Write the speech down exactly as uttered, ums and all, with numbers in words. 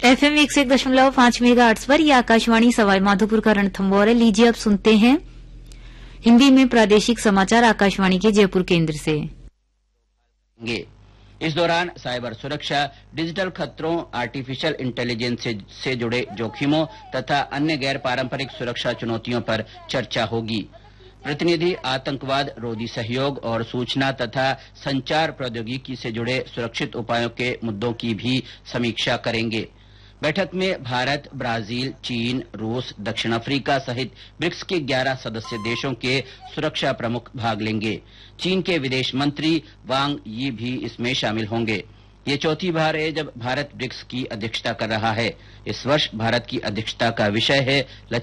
F M एक सौ एक दशमलव पांच मेगा हर्ट्ज पर यह आकाशवाणी सवाई माधोपुर का रणथंभौर है। लीजिए अब सुनते हैं हिंदी में प्रादेशिक समाचार आकाशवाणी के जयपुर केंद्र से। इस दौरान साइबर सुरक्षा, डिजिटल खतरों, आर्टिफिशियल इंटेलिजेंस से, से जुड़े जोखिमों तथा अन्य गैर पारंपरिक सुरक्षा चुनौतियों पर चर्चा होगी। प्रतिनिधि आतंकवाद रोधी सहयोग और सूचना तथा संचार प्रौद्योगिकी से जुड़े सुरक्षित उपायों के मुद्दों की भी समीक्षा करेंगे। बैठक में भारत, ब्राजील, चीन, रूस, दक्षिण अफ्रीका सहित ब्रिक्स के ग्यारह सदस्य देशों के सुरक्षा प्रमुख भाग लेंगे। चीन के विदेश मंत्री वांग यी भी इसमें शामिल होंगे। ये चौथी बार है जब भारत ब्रिक्स की अध्यक्षता कर रहा है। इस वर्ष भारत की अध्यक्षता का विषय है